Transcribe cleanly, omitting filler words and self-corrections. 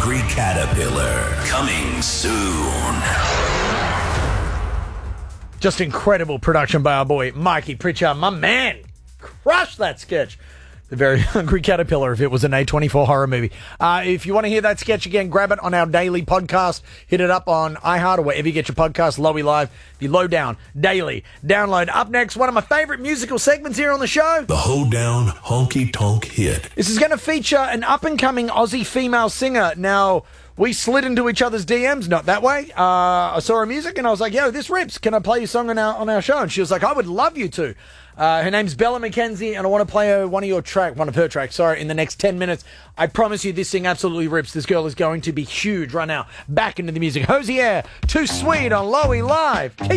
Hungry Caterpillar. Coming soon. Just incredible production by our boy Mikey Pritchard. My man, crushed that sketch. The Very Hungry Caterpillar, if it was an A24 horror movie. If you want to hear that sketch again, grab it on our daily podcast. Hit it up on iHeart or wherever you get your podcast. Lowy Live, the Lowdown Daily Download. Up next, one of my favourite musical segments here on the show. The Hoedown Honky Tonk Hit. This is going to feature an up-and-coming Aussie female singer. Now, we slid into each other's DMs, not that way. I saw her music and I was like, yo, this rips. Can I play your song on our show? And she was like, I would love you to. Her name's Bella McKenzie, and I want to play her one of her tracks, in the next 10 minutes. I promise you this thing absolutely rips. This girl is going to be huge right now. Back into the music. Hosier, Too Sweet on Lowy Live.